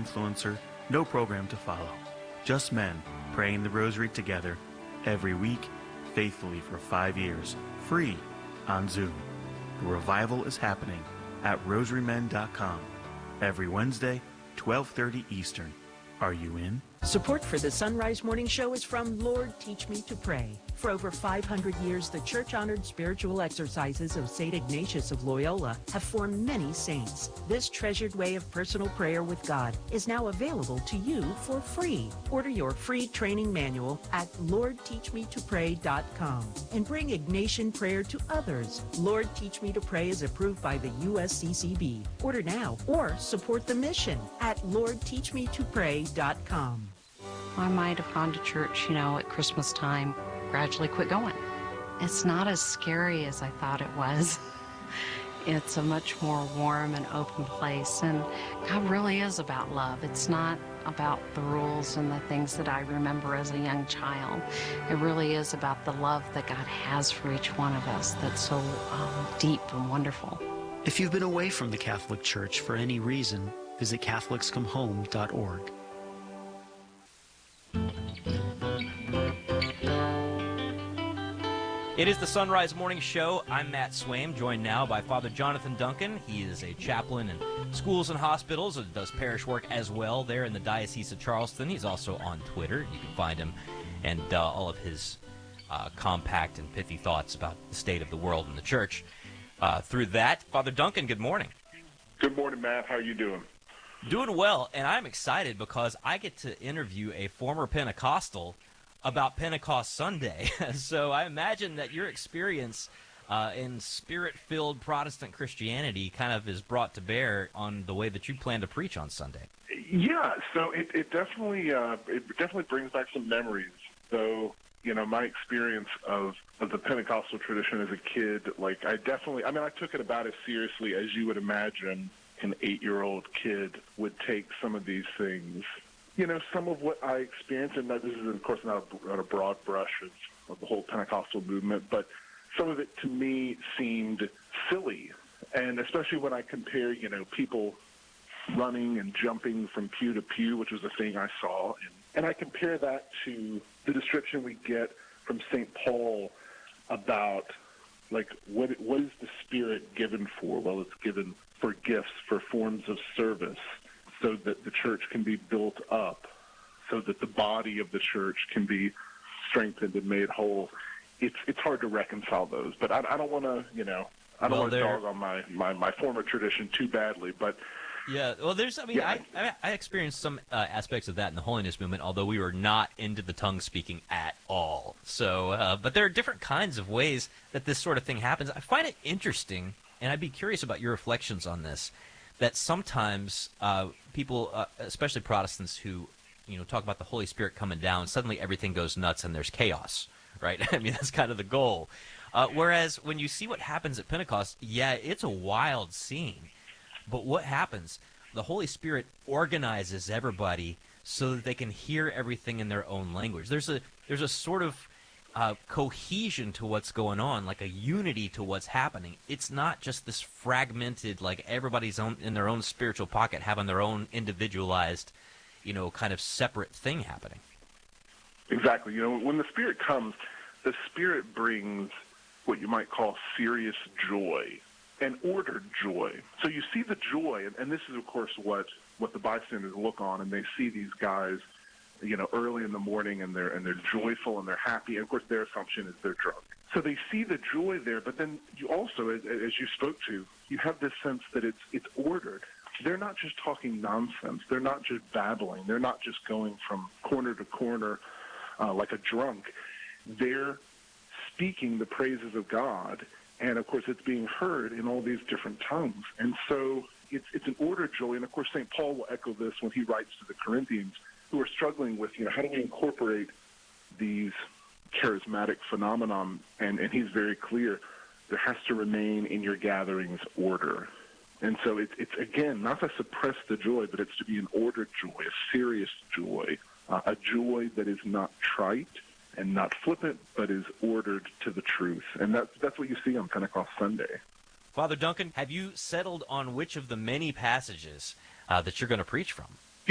influencer, no program to follow. Just men praying the rosary together every week, faithfully for 5 years, free on Zoom. The revival is happening at rosarymen.com every Wednesday, 12:30 Eastern. Are you in? Support for the Sunrise Morning Show is from Lord Teach Me to Pray. For over 500 years, the church-honored spiritual exercises of St. Ignatius of Loyola have formed many saints. This treasured way of personal prayer with God is now available to you for free. Order your free training manual at LordTeachMeToPray.com and bring Ignatian prayer to others. Lord Teach Me to Pray is approved by the USCCB. Order now or support the mission at LordTeachMeToPray.com. I might have gone to church, at Christmas time, gradually quit going. It's not as scary as I thought it was. It's a much more warm and open place, and God really is about love. It's not about the rules and the things that I remember as a young child. It really is about the love that God has for each one of us that's so deep and wonderful. If you've been away from the Catholic Church for any reason, visit CatholicsComeHome.org. It is the Sunrise Morning Show. I'm Matt Swaim, joined now by Father Jonathan Duncan. He is a chaplain in schools and hospitals and does parish work as well there in the Diocese of Charleston. He's also on Twitter. You can find him and all of his compact and pithy thoughts about the state of the world and the church through that. Father Duncan, good morning. Good morning, Matt. How are you doing? Doing well, and I'm excited because I get to interview a former Pentecostal about Pentecost Sunday. So I imagine that your experience in spirit-filled Protestant Christianity kind of is brought to bear on the way that you plan to preach on Sunday. Yeah, so it definitely brings back some memories. So, my experience of the Pentecostal tradition as a kid, I took it about as seriously as you would imagine an 8-year-old kid would take some of these things. Some of what I experienced, and this is, of course, not a broad brush of the whole Pentecostal movement, but some of it to me seemed silly. And especially when I compare, people running and jumping from pew to pew, which was a thing I saw. And I compare that to the description we get from St. Paul about, what is the Spirit given for? Well, it's given for gifts, for forms of service, so that the church can be built up, so that the body of the church can be strengthened and made whole. It's hard to reconcile those, but I don't want to, I don't want to dog on my former tradition too badly, but yeah, well, I experienced some aspects of that in the holiness movement, although we were not into the tongue speaking at all. So, but there are different kinds of ways that this sort of thing happens. I find it interesting, and I'd be curious about your reflections on this, that sometimes people, especially Protestants who, talk about the Holy Spirit coming down, suddenly everything goes nuts and there's chaos, right? I mean, that's kind of the goal. Whereas when you see what happens at Pentecost, yeah, it's a wild scene. But what happens? The Holy Spirit organizes everybody so that they can hear everything in their own language. There's a sort of cohesion to what's going on, like a unity to what's happening. It's not just this fragmented, like everybody's in their own spiritual pocket, having their own individualized, kind of separate thing happening. Exactly. When the Spirit comes, the Spirit brings what you might call serious joy and ordered joy. So you see the joy, and this is, of course, what the bystanders look on, and they see these guys, early in the morning, and they're joyful and they're happy. And of course, their assumption is they're drunk. So they see the joy there, but then you also, as you spoke to, you have this sense that it's ordered. They're not just talking nonsense. They're not just babbling. They're not just going from corner to corner like a drunk. They're speaking the praises of God, and of course, it's being heard in all these different tongues. And so it's an ordered joy. And of course, St. Paul will echo this when he writes to the Corinthians, who are struggling with, how do we incorporate these charismatic phenomenon? And he's very clear, there has to remain in your gatherings order. And so it's again, not to suppress the joy, but it's to be an ordered joy, a serious joy, a joy that is not trite and not flippant, but is ordered to the truth. And that's what you see on Pentecost Sunday. Father Duncan, have you settled on which of the many passages that you're going to preach from?